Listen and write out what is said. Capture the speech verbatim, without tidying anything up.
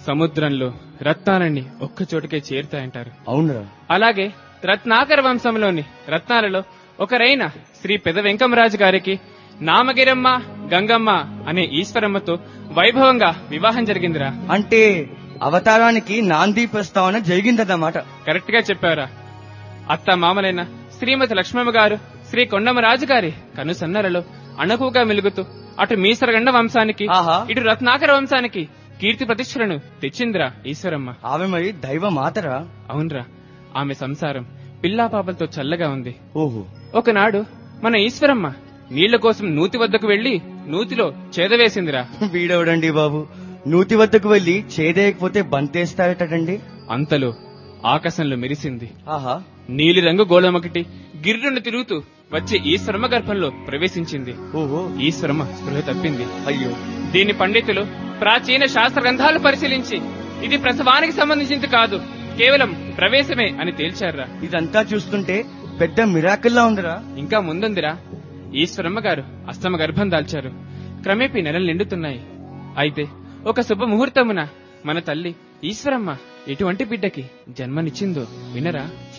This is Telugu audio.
సముద్రంలో రత్నాలన్నీ ఒక్క చోటుకే చేరుతాయంటారు. అవునరా. అలాగే రత్నాకర వంశంలోని రత్నాలలో ఒకరైన శ్రీ పెద వెంకమరాజు గారికి నామగిరమ్మ గంగమ్మ అనే ఈశ్వరమ్మతో వైభవంగా వివాహం జరిగిందిరా. అంటే అవతారానికి నాంది ప్రస్తావన జరిగిందన్నమాట. కరెక్ట్ గా చెప్పారా. అత్త మామలైన శ్రీమతి లక్ష్మమ్మ గారు శ్రీ కొండమరాజు గారి కనుసన్నరలో అణకుగా మెలుగుతూ అటు మీసరగండ వంశానికి ఇటు రత్నాకర వంశానికి కీర్తి ప్రతిష్టలను తెచ్చిందిరా ఈశ్వరమ్మ. ఆమె మరి దైవ మాతరా? అవునరా. ఆమె సంసారం పిల్లా పాపలతో చల్లగా ఉంది. ఓహో. ఒకనాడు మన ఈశ్వరమ్మ నీళ్ల కోసం నూతి వద్దకు వెళ్లి నూతిలో చేదవేసిందిరా. వీడవడండి బాబు, నూతి వద్దకు వెళ్లి చేదేయకపోతే బంతేస్తారటండి. అంతలో ఆకాశంలో మెరిసింది. ఆహా. నీలి రంగు గోళమొకటి గిర్రును తిరుగుతూ వచ్చి ఈశ్వరమ్మ గర్భంలో ప్రవేశించింది. ఓహో. ఈశ్వరమ్మ స్పృహ తప్పింది. అయ్యో. దీని పండితులు ప్రాచీన శాస్త్ర గ్రంథాలు పరిశీలించి ఇది ప్రసవానికి సంబంధించింది కాదు, కేవలం ప్రవేశమే అని తేల్చారా. ఇదంతా చూస్తుంటే పెద్ద మిరాకిల్లా ఉందిరా. ఇంకా ముందుందిరా. ఈశ్వరమ్మ గారు అష్టమ గర్భం దాల్చారు. క్రమేపీ నెలలు నిండుతున్నాయి. అయితే ఒక శుభ ముహూర్తమున మన తల్లి ఈశ్వరమ్మ ఎటువంటి బిడ్డకి జన్మనిచ్చిందో వినరా.